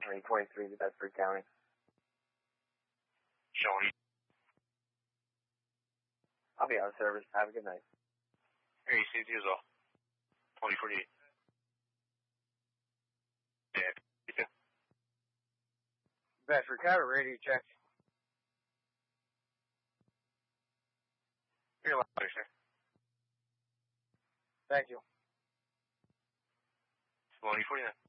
Henry 23 to Bedford County. Showing. I'll be out of service. Have a good night. Hey, same to you as well. 2048. Yeah, you too. Bedford County, radio check. You're live, sir. Thank you. 2049.